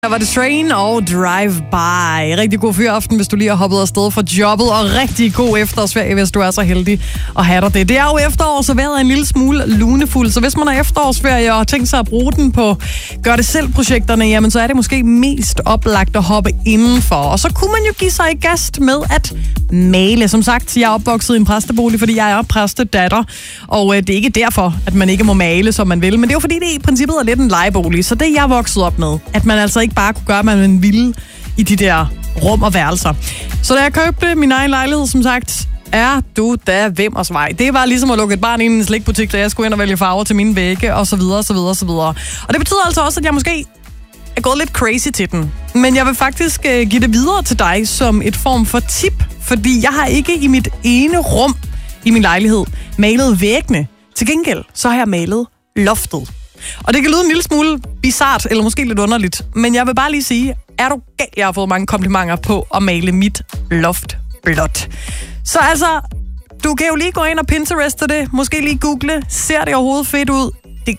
Der var det Train og Drive By. Rigtig god fyraften, hvis du lige har hoppet afsted fra jobbet, og rigtig god efterårsferie, hvis du er så heldig at have dig det. Det er jo efterår, så vejret er en lille smule lunefuld, så hvis man har efterårsferie og har tænkt sig at bruge den på gør-det-selv-projekterne, jamen så er det måske mest oplagt at hoppe indenfor. Og så kunne man jo give sig i gast med at male. Som sagt, jeg er opvokset i en præstebolig, fordi jeg er præstedatter, og det er ikke derfor, at man ikke må male, som man vil, men det er jo fordi, det i princippet er lidt en lejebolig, så det er jeg vokset op med, at man altså ikke bare kunne gøre, hvad man ville i de der rum og værelser. Så da jeg købte min egen lejlighed, som sagt, er du da Vimmers vej. Det var ligesom at lukke et barn ind i en slikbutik, da jeg skulle ind og vælge farver til mine vægge, og så videre, så videre, så videre. Og det betyder altså også, at jeg måske er gået lidt crazy til den. Men jeg vil faktisk give det videre til dig som et form for tip, fordi jeg har ikke i mit ene rum i min lejlighed malet væggene. Til gengæld, så har jeg malet loftet. Og det kan lyde en lille smule bizart, eller måske lidt underligt, men jeg vil bare lige sige, er du gal? Jeg har fået mange komplimenter på at male mit loft blåt. Så altså, du kan jo lige gå ind og Pintereste det, måske lige google, ser det overhovedet fedt ud?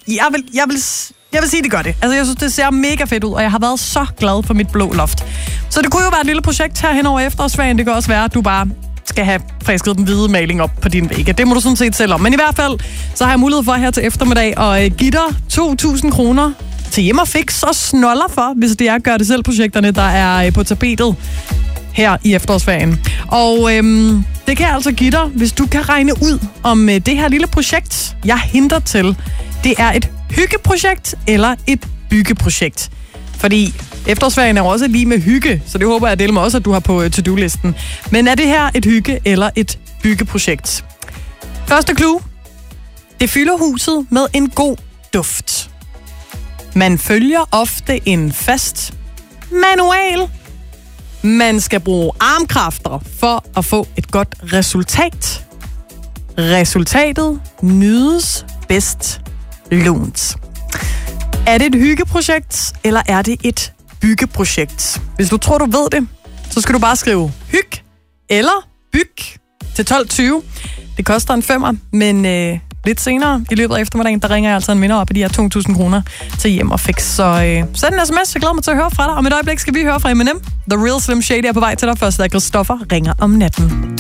Jeg vil sige, det gør det. Altså, jeg synes, det ser mega fedt ud, og jeg har været så glad for mit blå loft. Så det kunne jo være et lille projekt her hen over efterårsferien. Det kan også være, at du bare skal have frisket den hvide maling op på din vægge. Det må du sådan set selv om. Men i hvert fald, så har jeg mulighed for her til eftermiddag at give dig 2.000 kroner til hjem og fix og snoller for, hvis det er gør-det-selv-projekterne, der er på tapetet her i efterårsferien. Og det kan jeg altså give dig, hvis du kan regne ud om det her lille projekt, jeg henter til, det er et hyggeprojekt eller et byggeprojekt. Fordi efterårsferien er også lige med hygge, så det håber jeg deler med også, at du har på to-do-listen. Men er det her et hygge eller et byggeprojekt? Første clue. Det fylder huset med en god duft. Man følger ofte en fast manual. Man skal bruge armkræfter for at få et godt resultat. Resultatet nydes bedst lunt. Er det et hyggeprojekt, eller er det et byggeprojekt? Hvis du tror, du ved det, så skal du bare skrive hyg eller byg til 12.20. Det koster en 5'er, men lidt senere i løbet af eftermiddagen, der ringer jeg altså en vinder op af de her 2.000 kroner til hjem og fix. Så send en sms, jeg glæder mig til at høre fra dig. Om et øjeblik skal vi høre fra Eminem. The Real Slim Shady er på vej til dig først, da Christoffer ringer om natten.